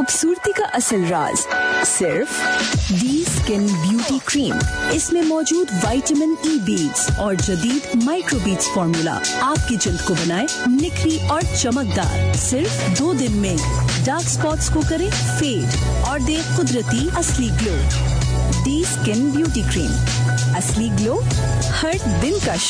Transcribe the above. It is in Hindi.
खूबसूरती का असल राज सिर्फ दी स्किन ब्यूटी क्रीम। इसमें मौजूद विटामिन ई बीड्स और जदीद माइक्रो बीड्स फॉर्मूला आपकी जिल्द को बनाए निखरी और चमकदार। सिर्फ 2 दिन में डार्क स्पॉट्स को करे फेड और दे कुदरती असली ग्लो। दी स्किन ब्यूटी क्रीम, असली ग्लो हर दिन का